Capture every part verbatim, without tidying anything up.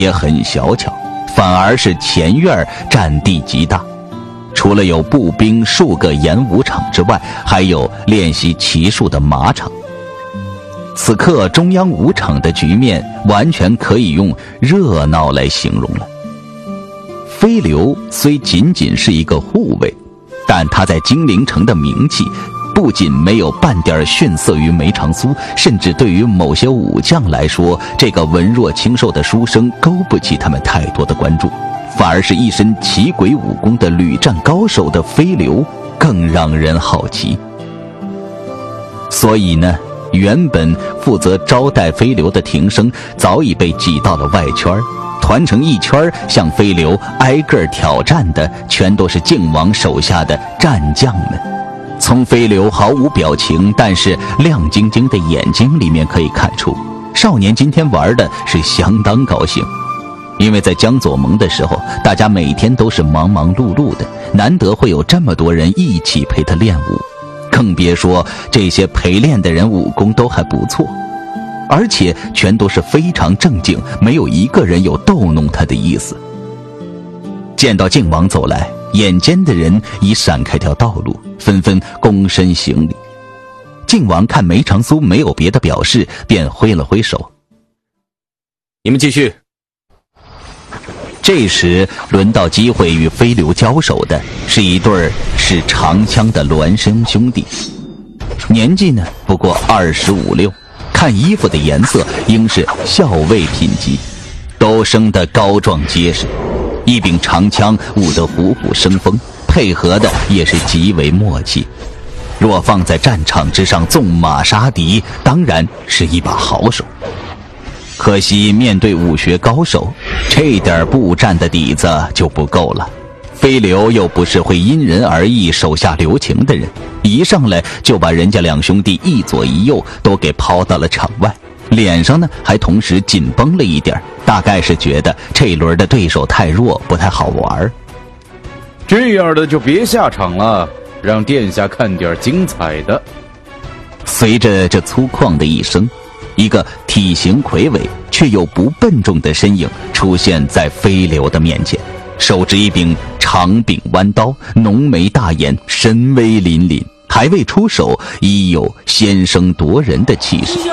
也很小巧，反而是前院占地极大。除了有步兵数个演武场之外，还有练习骑术的马场。此刻中央武场的局面完全可以用热闹来形容了。飞流虽仅仅是一个护卫，但他在金陵城的名气不仅没有半点逊色于梅长苏，甚至对于某些武将来说，这个文弱清瘦的书生勾不起他们太多的关注，反而是一身奇诡武功的屡战高手的飞流更让人好奇。所以呢，原本负责招待飞流的庭生早已被挤到了外圈，团成一圈向飞流挨个挑战的全都是靖王手下的战将们。从飞流毫无表情但是亮晶晶的眼睛里面可以看出，少年今天玩的是相当高兴。因为在江左盟的时候，大家每天都是忙忙碌碌的，难得会有这么多人一起陪他练武，更别说这些陪练的人武功都还不错，而且全都是非常正经，没有一个人有逗弄他的意思。见到靖王走来，眼尖的人已闪开条道路，纷纷躬身行礼。靖王看梅长苏没有别的表示，便挥了挥手：“ 你们继续。” 这时轮到机会与飞流交手的是一对使长枪的孪生兄弟，年纪呢不过二十五六，看衣服的颜色应是校尉品级，都生得高壮结实，一柄长枪舞得虎虎生风，配合的也是极为默契。若放在战场之上纵马杀敌，当然是一把好手。可惜面对武学高手，这点步战的底子就不够了。飞流又不是会因人而异手下留情的人，一上来就把人家两兄弟一左一右都给抛到了场外，脸上呢还同时紧绷了一点，大概是觉得这一轮的对手太弱，不太好玩。 这样的就别下场了，让殿下看点精彩的。 随着这粗犷的一声，一个体型魁伟却又不笨重的身影出现在飞流的面前，手执一柄长柄弯刀，浓眉大眼，神威凛凛，还未出手已有先声夺人的气势。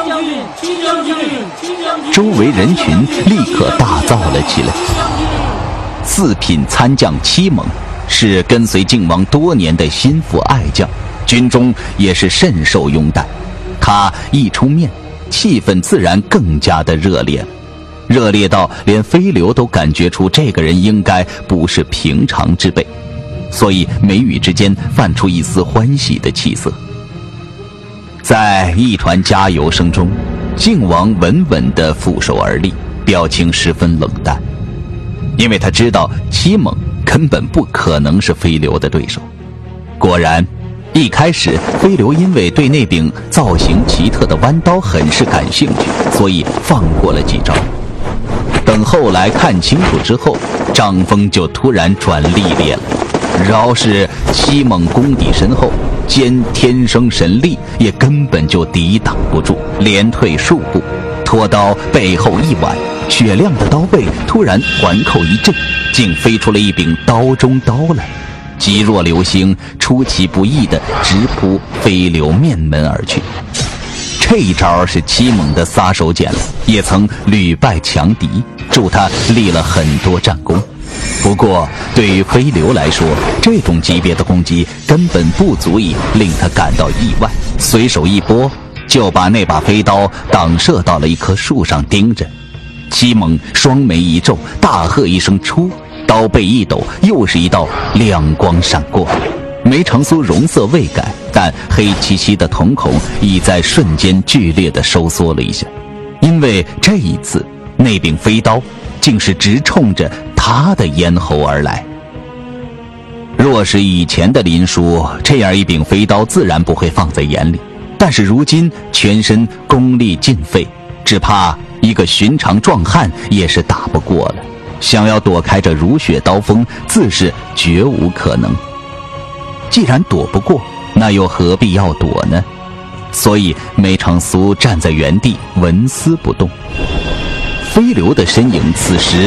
周围人群立刻大噪了起来。四品参将戚猛是跟随靖王多年的心腹爱将，军中也是甚受拥戴，他一出面，气氛自然更加的热烈，热烈到连飞流都感觉出这个人应该不是平常之辈，所以眉宇之间泛出一丝欢喜的气色。在一传加油声中，靖王稳稳地负手而立，表情十分冷淡，因为他知道戚猛根本不可能是飞流的对手。果然一开始飞流因为对那柄造型奇特的弯刀很是感兴趣，所以放过了几招。等后来看清楚之后，张风就突然转历烈了，饶是戚猛功底深厚，兼天生神力，也根本就抵挡不住，连退数步，拖刀背后一挽，雪亮的刀背突然环扣一震，竟飞出了一柄刀中刀来，急若流星，出其不意地直扑飞流面门而去。这一招是戚猛的撒手锏了，也曾屡败强敌，助他立了很多战功。不过对于飞流来说，这种级别的攻击根本不足以令他感到意外，随手一拨就把那把飞刀挡射到了一棵树上盯着。戚猛双眉一皱，大喝一声出，刀背一抖，又是一道亮光闪过。梅长苏容色未改，但黑漆漆的瞳孔已在瞬间剧烈地收缩了一下，因为这一次那柄飞刀竟是直冲着他的咽喉而来。若是以前的林殊，这样一柄飞刀自然不会放在眼里，但是如今全身功力尽废，只怕一个寻常壮汉也是打不过了，想要躲开这如雪刀锋，自是绝无可能。既然躲不过，那又何必要躲呢？所以梅长苏站在原地纹丝不动。 飞流的身影此时